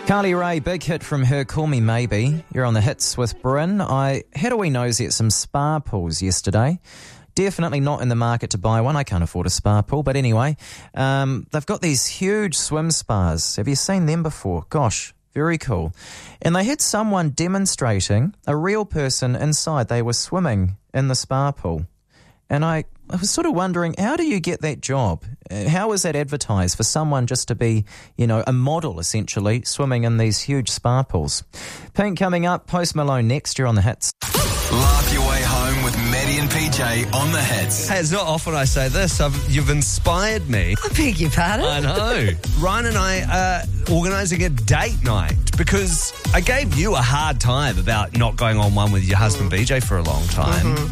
Carly Rae, big hit from her, Call Me Maybe. You're on the hits with Bryn. I had a wee nosy at some spa pools yesterday. Definitely not in the market to buy one. I can't afford a spa pool. But anyway, they've got these huge swim spas. Have you seen them before? Gosh, very cool. And they had someone demonstrating, a real person inside. They were swimming in the spa pool. And I was sort of wondering, how do you get that job? How is that advertised for someone just to be, a model, essentially, swimming in these huge spa pools? Pink coming up, Post Malone next. You're on the hits. Laugh your way home with Maddie and PJ on the hits. Hey, it's not often I say this. You've inspired me. I beg your pardon? I know. Ryan and I are organising a date night because I gave you a hard time about not going on one with your husband BJ for a long time.